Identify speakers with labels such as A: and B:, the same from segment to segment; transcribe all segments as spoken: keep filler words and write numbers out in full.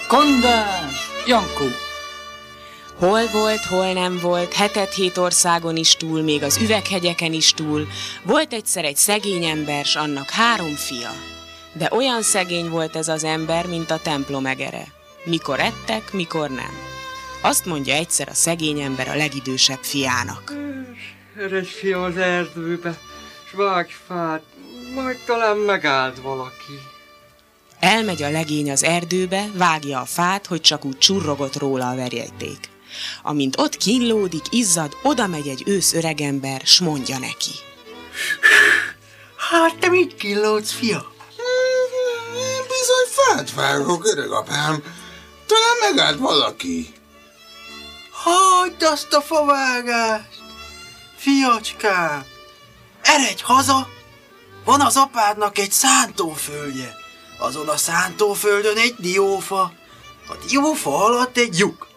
A: Kondás! Jankó!
B: Hol volt, hol nem volt, hetet-hét országon is túl, még az üveghegyeken is túl, volt egyszer egy szegény ember, s annak három fia. De olyan szegény volt ez az ember, mint a templom egere. Mikor ettek, mikor nem. Azt mondja egyszer a szegény ember a legidősebb fiának.
C: Eredj, fiam, az erdőbe, s vágj fát, majd talán megáld valaki.
B: Elmegy a legény az erdőbe, vágja a fát, hogy csak úgy csurrogott róla a verejték. Amint ott kínlódik, izzad, oda megy egy ősz öregember, s mondja neki.
D: Hát te mit kínlódsz, fia?
E: Én bizony fát vágok, öregapám. Talán megállt valaki.
D: Hagyd azt a favágást! Fiacskám, eredj haza! Van az apádnak egy szántóföldje. Azon a szántóföldön egy diófa. A diófa alatt egy lyuk.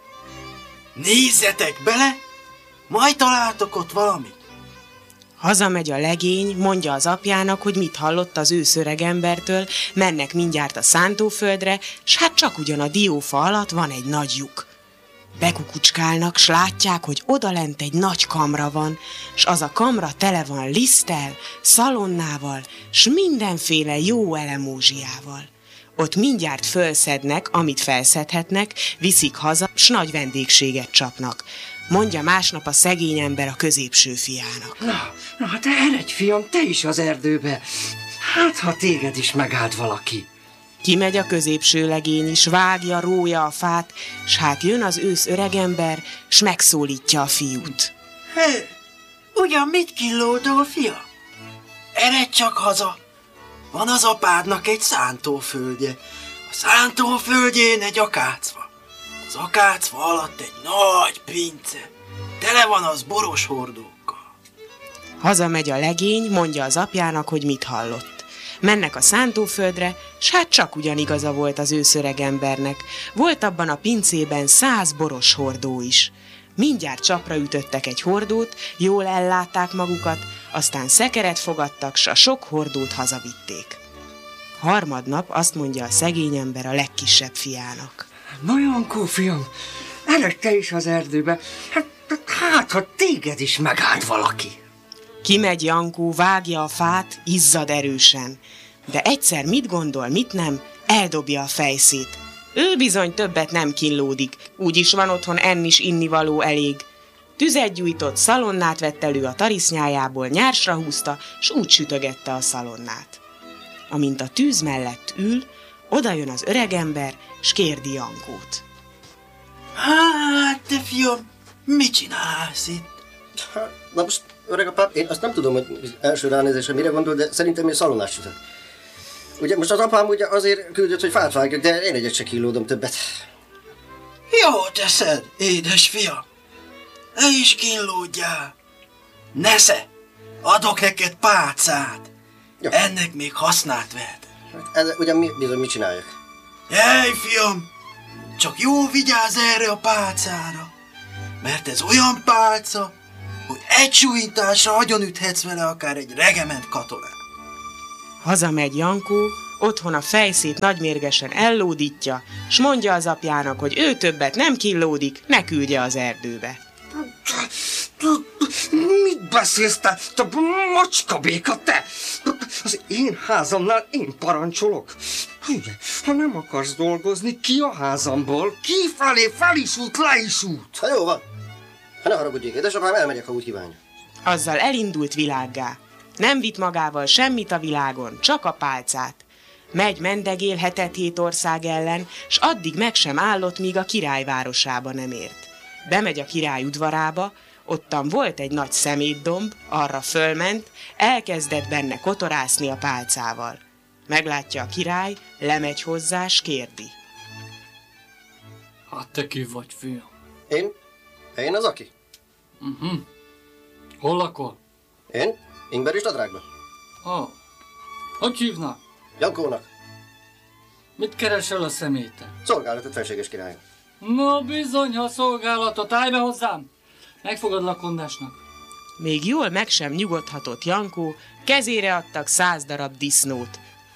D: Nézzetek bele, majd találtok ott valamit.
B: Hazamegy a legény, mondja az apjának, hogy mit hallott az ősz öregembertől, mennek mindjárt a szántóföldre, s hát csak ugyan a diófa alatt van egy nagy lyuk. Bekukucskálnak, s látják, hogy odalent egy nagy kamra van, s az a kamra tele van liszttel, szalonnával, s mindenféle jó elemózsiával. Ott mindjárt fölszednek, amit felszedhetnek, viszik haza, s nagy vendégséget csapnak. Mondja másnap a szegény ember a középső fiának.
C: Na, na hát eredj, fiam, te is az erdőbe. Hát, ha téged is megállt valaki.
B: Kimegy a középső legény is, vágja, rója a fát, s hát jön az ősz öregember, s megszólítja a fiút.
D: Hé, ugyan mit kínlódol, fia? Eredj csak haza! Van az apádnak egy szántóföldje. A szántóföldjén egy akácfa. Az akácfa alatt egy nagy pince. Tele van az boros hordókkal.
B: Hazamegy a legény, mondja az apjának, hogy mit hallott. Mennek a szántóföldre, s hát csak ugyan igaza volt az ősz öregembernek. Volt abban a pincében száz boros hordó is. Mindjárt csapra ütöttek egy hordót, jól ellátták magukat, aztán szekeret fogadtak, s a sok hordót hazavitték. Harmadnap azt mondja a szegény ember a legkisebb fiának.
C: Na, Jankó, fiam, eredj te is az erdőbe. Hát, hát, ha téged is megállt valaki.
B: Kimegy Jankó, vágja a fát, izzad erősen. De egyszer mit gondol, mit nem, eldobja a fejszét. Ő bizony többet nem kínlódik, úgyis van otthon ennis innivaló elég. Tüzet gyújtott, szalonnát vett elő a tarisznyájából, nyársra húzta, s úgy sütögette a szalonnát. Amint a tűz mellett ül, odajön az öregember, s kérdi Jankót.
D: Hát, te fiam, mit csinálsz itt?
F: Na most, öregapám, én azt nem tudom, hogy első ránézésre mire gondol, de szerintem én szalonnás sütök. Ugye most az apám ugye azért küldött, hogy fát vágjak, de én egyet se kínlódom többet.
D: Jó teszed, édes fiam. Ne is kínlódjál. Nesze, adok neked pálcát.
F: Jó.
D: Ennek még hasznát vehet.
F: Hát ez ugyan mi, bizony mit csináljak?
D: Jaj, fiam, csak jó vigyázz erre a pálcára. Mert ez olyan pálca, hogy egy súlyintásra agyonüthetsz vele akár egy regement katonát.
B: Hazamegy Jankó, otthon a fejszét nagymérgesen ellódítja, s mondja az apjának, hogy ő többet nem kínlódik, ne küldje az erdőbe.
C: Mit beszélsz te, te macskabéka, te? Az én házamnál én parancsolok. Ugye, ha nem akarsz dolgozni, ki a házamból, kifelé fel is út, le is út.
F: Ha jó van. Ha ne haragudjék, édesapám, elmegyek, ha úgy kívánja.
B: Azzal elindult világgá. Nem vitt magával semmit a világon, csak a pálcát. Megy mendegél hetet-hét ország ellen, s addig meg sem állott, míg a király városába nem ért. Bemegy a király udvarába, ottan volt egy nagy szemétdomb, arra fölment, elkezdett benne kotorászni a pálcával. Meglátja a király, lemegy hozzá, s kérdi.
A: Hát te ki vagy, fiam?
F: Én? Én az aki?
A: Uh-huh. Hol lakol?
F: Én? Ingber is nadrágban.
A: Ah. Hogy hívnak?
F: Jankónak.
A: Mit keresel a szeméten?
F: Szolgálatot, felséges király.
A: No bizony, ha szolgálatot, állj be hozzám! Megfogadlak Kondásnak.
B: Még jól meg sem nyugodhatott Jankó, kezére adtak száz darab disznót.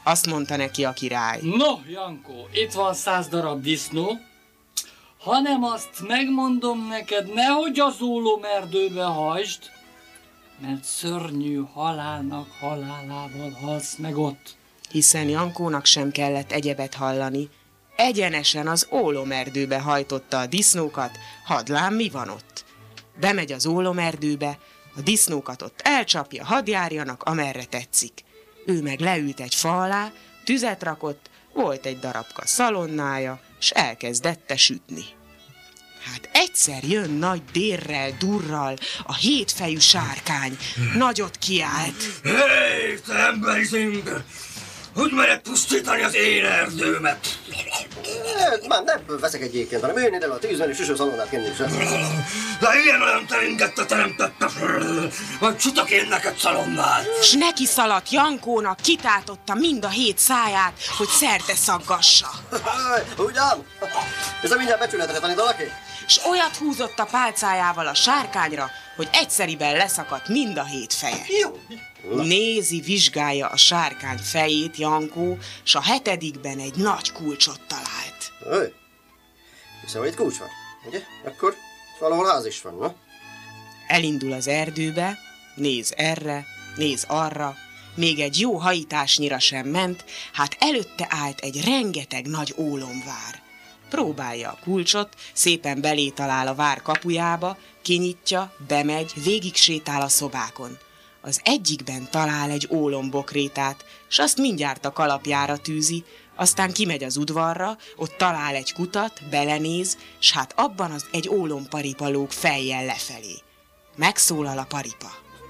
B: Azt mondta neki a király.
A: No, Jankó, itt van száz darab disznó, hanem azt megmondom neked, nehogy az ólomerdőbe hajtsd, mert szörnyű halálnak halálával halsz meg ott.
B: Hiszen Jankónak sem kellett egyebet hallani. Egyenesen az ólomerdőbe hajtotta a disznókat, hadd lám, mi van ott. Bemegy az ólomerdőbe, a disznókat ott elcsapja, hadd járjanak, amerre tetszik. Ő meg leült egy fa alá, tüzet rakott, volt egy darabka szalonnája, s elkezdette sütni. Hát egyszer jön nagy dérrel, durral a hétfejű sárkány, nagyot kiált.
C: Hé, te emberi zimber! Hogy merek pusztítani az én erdőmet?
F: Már nem veszek egy ékent, hanem jöjjön ide a tűzben és süső szalonnát kenni is.
C: De ilyen olyan teringette teremtette, hogy csutak én neked szalonnát.
B: S neki szaladt Jankónak, kitátotta mind a hét száját, hogy szerte szaggassa.
F: Ugyan? Ez a mindjárt becsületre tanít valaki?
B: S olyat húzott a pálcájával a sárkányra, hogy egyszeriben leszakadt mind a hét feje.
F: Jó.
B: Nézi, vizsgálja a sárkány fejét Jankó, s a hetedikben egy nagy kulcsot talált.
F: Öj, hiszem, hogy itt kulcs van, ugye? Akkor valahol ház is van, na?
B: Elindul az erdőbe, néz erre, néz arra, még egy jó hajításnyira sem ment, hát előtte állt egy rengeteg nagy ólomvár. Próbálja a kulcsot, szépen belé talál a vár kapujába, kinyitja, bemegy, végig sétál a szobákon. Az egyikben talál egy ólombokrétát, s azt mindjárt a kalapjára tűzi, aztán kimegy az udvarra, ott talál egy kutat, belenéz, s hát abban az egy ólomparipa lóg fejjel lefelé. Megszólal a paripa.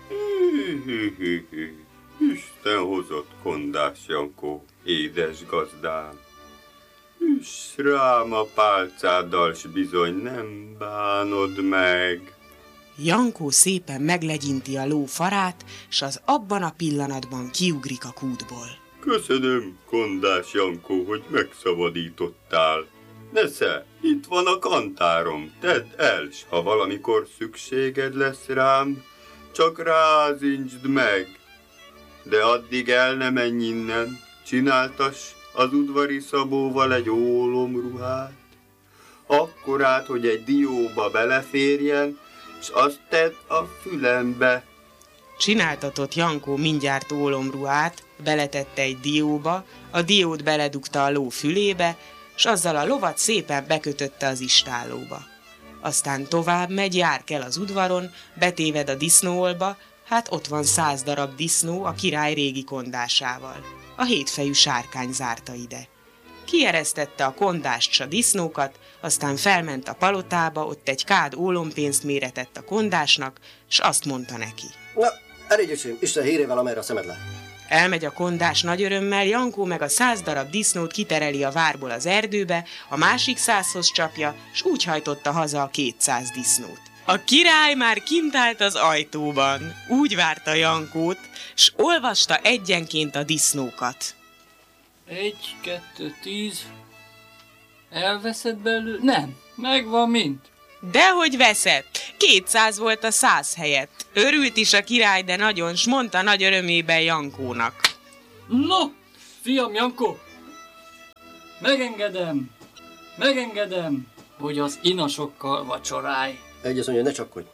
G: Isten hozott, kondás Jankó, édes gazdám. Üss rám a pálcáddal, s bizony nem bánod meg.
B: Jankó szépen meglegyinti a ló farát, s az abban a pillanatban kiugrik a kútból.
G: Köszönöm, kondás Jankó, hogy megszabadítottál. Nesze, itt van a kantárom, tedd el, s ha valamikor szükséged lesz rám, csak rázincsd meg. De addig el ne menj innen, csináltass az udvari szabóval egy ólomruhát, akkorát, hogy egy dióba beleférjen, s azt tedd a fülembe.
B: Csináltatott Jankó mindjárt ólomruhát, beletette egy dióba, a diót beledugta a ló fülébe, s azzal a lovat szépen bekötötte az istállóba. Aztán tovább megy, jár kell az udvaron, betéved a disznóolba, hát ott van száz darab disznó a király régi kondásával. A hétfejű sárkány zárta ide. Kieresztette a kondást s a disznókat, aztán felment a palotába, ott egy kád ólompénzt méretett a kondásnak, s azt mondta neki.
F: Na, elég öcsém, Isten hírével, amerre a szemed lát.
B: Elmegy a kondás nagy örömmel, Jankó meg a száz darab disznót kitereli a várból az erdőbe, a másik százhoz csapja, s úgy hajtotta haza a kétszáz disznót. A király már kint állt az ajtóban, úgy várta Jankót, s olvasta egyenként a disznókat.
A: Egy, kettő, tíz. Elveszed belőle? Nem, megvan mind.
B: Dehogy veszett, kétszáz volt a száz helyett. Örült is a király, de nagyon, s mondta nagy örömében Jankónak.
A: No, fiam Jankó, megengedem, megengedem, hogy az inasokkal vacsorálj.
F: Egy azt mondja, ne csapkodj.